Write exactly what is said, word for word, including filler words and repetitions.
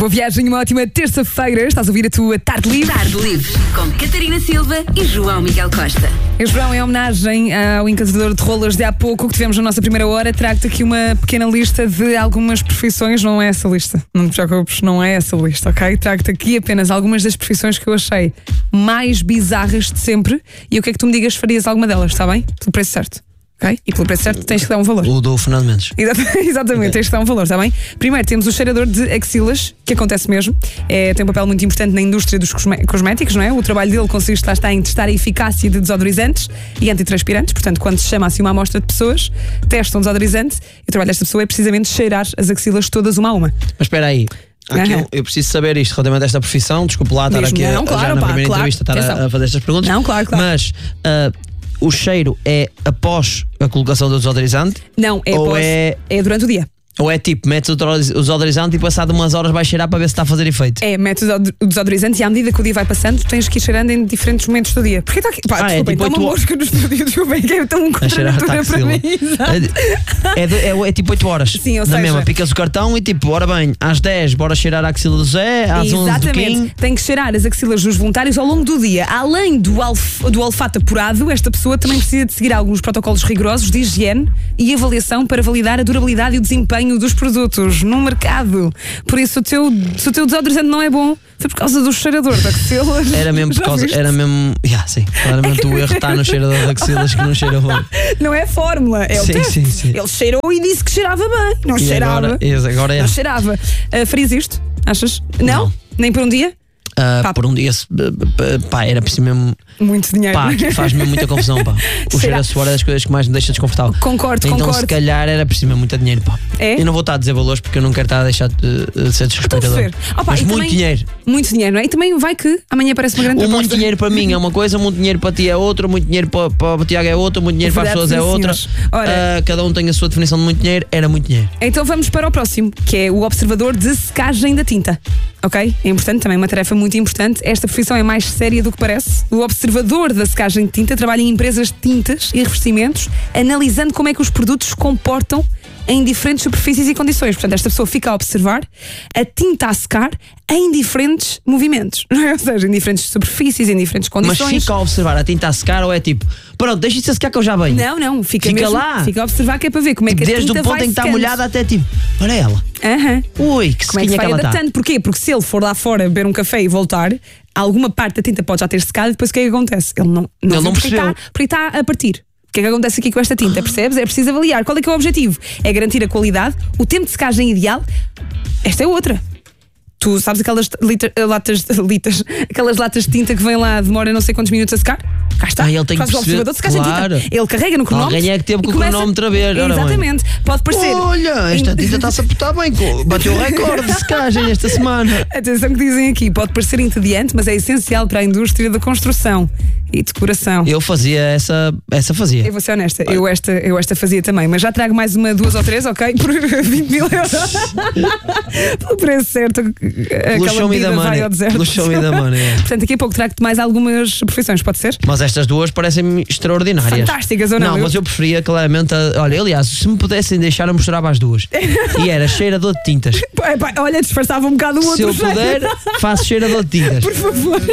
Boa viagem, uma ótima terça-feira. Estás a ouvir a tua Tarde Livre? Tarde Livre, com Catarina Silva e João Miguel Costa. Este João, em homenagem ao encantador de rolas de há pouco que tivemos na nossa primeira hora, trago-te aqui uma pequena lista de algumas profissões. Não é essa lista, não te preocupes, não é essa lista, ok? Trago-te aqui apenas algumas das profissões que eu achei mais bizarras de sempre e eu quero que tu me digas se farias alguma delas, está bem? Pelo preço certo. Okay? E pelo preço certo tens que dar um valor. O do Fernando Mendes. Exatamente, okay. Tens que dar um valor, está bem? Primeiro temos o cheirador de axilas, que acontece mesmo. É, tem um papel muito importante na indústria dos cosméticos, não é? O trabalho dele consiste lá está em testar a eficácia de desodorizantes e antitranspirantes. Portanto, quando se chama assim uma amostra de pessoas, testam desodorizante e o trabalho desta pessoa é precisamente cheirar as axilas todas uma a uma. Mas espera aí. Aqui eu, eu preciso saber isto relativamente a esta profissão. Desculpe lá estar Mesmo, aqui não, a, claro, já na pá, primeira claro, entrevista estar atenção. a, a fazer estas perguntas. Não, claro, claro. Mas uh, o cheiro é após a colocação do desodorizante? Não, é, ou após, é... é durante o dia. Ou é tipo, metes o desodorizante e passado umas horas vais cheirar para ver se está a fazer efeito? É, metes o desodorizante e à medida que o dia vai passando tens que ir cheirando em diferentes momentos do dia. Porque está aqui, pá, ah, desculpem, é tipo está uma mosca no estúdio, desculpem, que é tão contra a natura para mim. É, é, é, é tipo oito horas. Sim, ou na seja, mesma, picas o cartão e tipo, ora bem, às dez bora cheirar a axila do Zé, às onze do Kim. Tem que cheirar as axilas dos voluntários ao longo do dia. Além do, alf, do olfato apurado, esta pessoa também precisa de seguir alguns protocolos rigorosos de higiene e avaliação para validar a durabilidade e o desempenho dos produtos no mercado. Por isso, o teu, se o teu desodorizante não é bom, foi por causa do cheirador de axilas. Era mesmo por causa, era mesmo. Yeah, sim, claramente o erro está no cheirador de axilas que não cheira bom. Não é a fórmula, é o sim, teste. Sim, sim. Ele cheirou e disse que cheirava bem. Não e cheirava. Agora, agora é. Não cheirava. Uh, farias isto? Achas? Não? Não. Nem por um dia? Uh, por um dia, pá, era preciso mesmo. Muito dinheiro. Pá, faz-me muita confusão, pá. O cheiro a suor é das coisas que mais me deixa desconfortável. Concordo, então, concordo. se calhar era preciso mesmo muito dinheiro, pá. É? Eu não vou estar a dizer valores porque eu não quero estar a deixar de, de ser desrespeitador. Opa, mas muito também, dinheiro. Muito dinheiro, não é? E também vai que amanhã parece uma grande o proposta. Muito dinheiro para mim é uma coisa, muito dinheiro para ti é outra, muito dinheiro para, para o Tiago é outra, muito dinheiro para as pessoas é outra. Ora, uh, cada um tem a sua definição de muito dinheiro, era muito dinheiro. Então vamos para o próximo, que é o observador de secagem da tinta. Ok? É importante, também uma tarefa muito importante. Esta profissão é mais séria do que parece. O observador da secagem de tinta trabalha em empresas de tintas e revestimentos, analisando como é que os produtos se comportam em diferentes superfícies e condições. Portanto, esta pessoa fica a observar a tinta a secar em diferentes movimentos, não é? Ou seja, em diferentes superfícies, em diferentes condições. Mas fica a observar a tinta a secar ou é tipo, pronto, deixa isso a secar que eu já venho? Não, não, fica, fica mesmo, lá. Fica a observar que é para ver como é que a desde tinta vai o ponto em que está molhada até tipo, olha ela. Uhum. Ui, que como é que se vai adaptando? Porquê? Porque se ele for lá fora beber um café e voltar, alguma parte da tinta pode já ter secado e depois o que é que acontece? Ele não, não, ele não percebeu. Porque está a partir. O que é que acontece aqui com esta tinta, percebes? É preciso avaliar. Qual é que é o objetivo? É garantir a qualidade, o tempo de secagem ideal. Esta é outra. Tu sabes aquelas liter, latas, litas, aquelas latas de tinta que vêm lá, demora não sei quantos minutos a secar? Cá está. Ah, ele tem faz que o observador de secagem claro. de tinta. Ele carrega no cronómetro. Alguém é que teve com o começa... cronómetro a ver. Exatamente. Pode parecer. Olha, esta tinta está-se a portar bem. Bateu o recorde de secagem esta semana. Atenção que dizem aqui. Pode parecer entediante, mas é essencial para a indústria da construção e decoração. Eu fazia essa, essa fazia. Eu vou ser honesta, eu esta, eu esta fazia também, mas já trago mais uma, duas ou três, ok? Por vinte mil euros. Pelo preço certo, aquela vida vai ao deserto. Pelo show me da money, é. Portanto, daqui a pouco trago-te mais algumas profissões, pode ser? Mas estas duas parecem-me extraordinárias. Fantásticas ou não? Não, eu... mas eu preferia claramente. A, olha, aliás, se me pudessem deixar, eu mostrava as duas. E era cheirador de tintas. Olha, disfarçava um bocado o outro. Se eu puder, faço cheirador de tintas. Por favor.